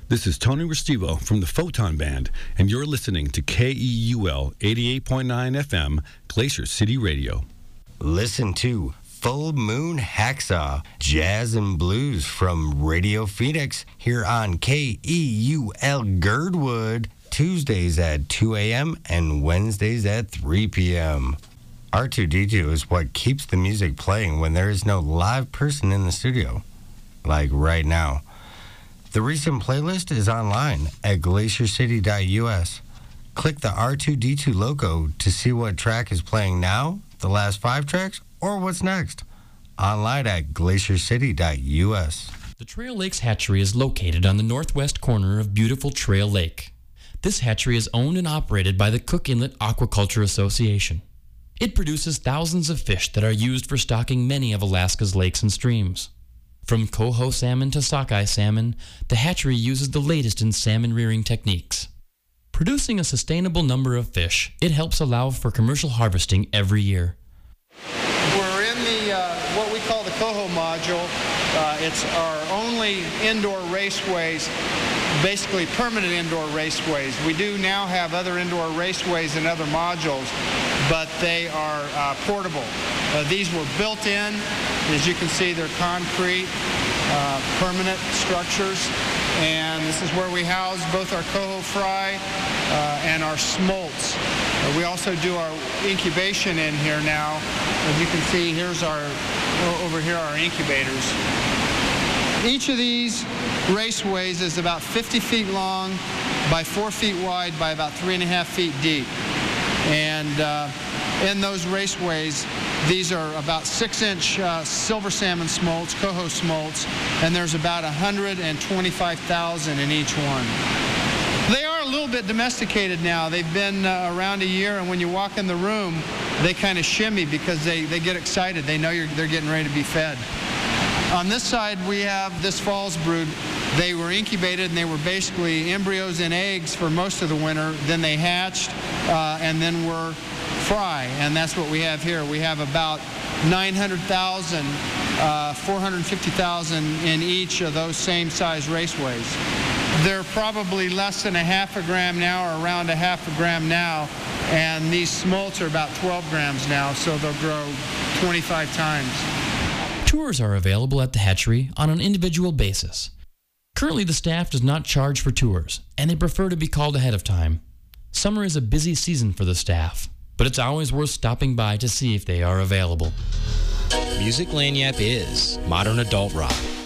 This is Tony Restivo from the Photon Band, and you're listening to KEUL 88.9 FM, Glacier City Radio. Listen to Full Moon Hacksaw, Jazz and Blues from Radio Phoenix here on KEUL Girdwood, Tuesdays at 2 a.m. and Wednesdays at 3 p.m. R2D2 is what keeps the music playing when there is no live person in the studio, like right now. The recent playlist is online at glaciercity.us. Click the R2D2 logo to see what track is playing now, the last 5 tracks, or what's next. Online at glaciercity.us. The Trail Lakes Hatchery is located on the northwest corner of beautiful Trail Lake. This hatchery is owned and operated by the Cook Inlet Aquaculture Association. It produces thousands of fish that are used for stocking many of Alaska's lakes and streams. From coho salmon to sockeye salmon, the hatchery uses the latest in salmon rearing techniques. Producing a sustainable number of fish, it helps allow for commercial harvesting every year. We're in the what we call the coho module. It's our only indoor raceways, basically permanent indoor raceways. We do now have other indoor raceways and other modules, but they are portable. These were built in. As you can see, they're concrete, permanent structures, and this is where we house both our coho fry and our smolts. We also do our incubation in here now. As you can see, here's over here our incubators. Each of these raceways is about 50 feet long by 4 feet wide by about 3.5 feet deep. And in those raceways, these are about 6-inch silver salmon smolts, coho smolts, and there's about 125,000 in each one. They are a little bit domesticated now. They've been around a year, and when you walk in the room, they kind of shimmy because they get excited. They know they're getting ready to be fed. On this side, we have this fall's brood. They were incubated, and they were basically embryos and eggs for most of the winter. Then they hatched, and then were fry, and that's what we have here. We have about 900,000, 450,000 in each of those same size raceways. They're probably less than 1/2 gram now, or around 1/2 gram now, and these smolts are about 12 grams now, so they'll grow 25 times. Tours are available at the hatchery on an individual basis. Currently, the staff does not charge for tours, and they prefer to be called ahead of time. Summer is a busy season for the staff, but it's always worth stopping by to see if they are available. Music Lagniappe is modern adult rock.